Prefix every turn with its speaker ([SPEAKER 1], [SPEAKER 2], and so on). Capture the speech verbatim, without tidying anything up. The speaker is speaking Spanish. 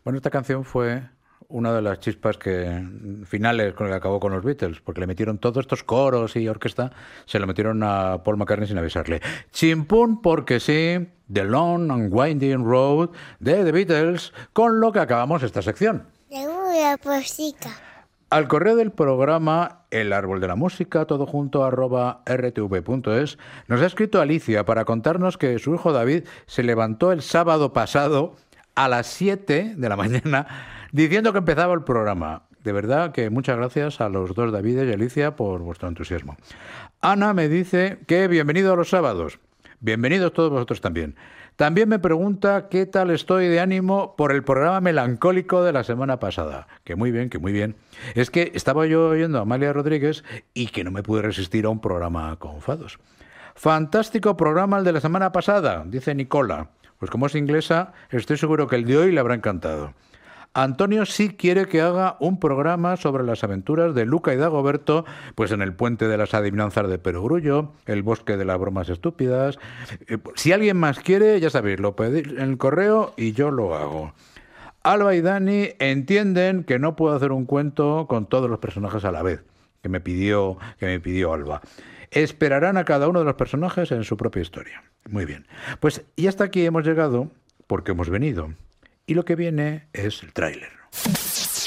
[SPEAKER 1] Bueno, esta canción fue una de las chispas que finales con el que acabó con los Beatles, porque le metieron todos estos coros y orquesta, se lo metieron a Paul McCartney sin avisarle. Chimpún porque sí, The Long and Winding Road de The Beatles, con lo que acabamos esta sección.
[SPEAKER 2] De una música.
[SPEAKER 1] Al correo del programa El Árbol de la Música, todo junto, arroba rtv.es, nos ha escrito Alicia para contarnos que su hijo David se levantó el sábado pasado a las siete de la mañana diciendo que empezaba el programa. De verdad que muchas gracias a los dos Davides y Alicia por vuestro entusiasmo. Ana me dice que bienvenido a los sábados. Bienvenidos todos vosotros también. También me pregunta qué tal estoy de ánimo por el programa melancólico de la semana pasada. Que muy bien, que muy bien. Es que estaba yo oyendo a Amalia Rodríguez y que no me pude resistir a un programa con fados. Fantástico programa el de la semana pasada, dice Nicola. Pues como es inglesa, estoy seguro que el de hoy le habrá encantado. Antonio sí quiere que haga un programa sobre las aventuras de Luca y Dagoberto, pues en el puente de las adivinanzas de Perogrullo, el bosque de las bromas estúpidas. Si alguien más quiere, ya sabéis, lo pedís en el correo y yo lo hago. Alba y Dani entienden que no puedo hacer un cuento con todos los personajes a la vez, que me pidió, que me pidió Alba. Esperarán a cada uno de los personajes en su propia historia. Muy bien. Pues y hasta aquí hemos llegado porque hemos venido. Y lo que viene es el tráiler.